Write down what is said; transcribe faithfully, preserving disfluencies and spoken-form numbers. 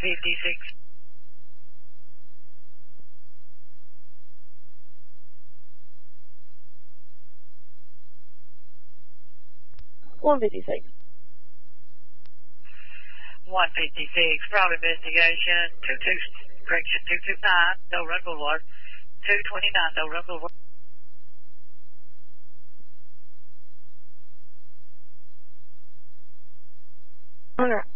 fifty-six. one fifty-six. one fifty-six, Private investigation, two two, correction, two two nine, Del Run Boulevard, two twenty-nine, Del Run Boulevard. Alright.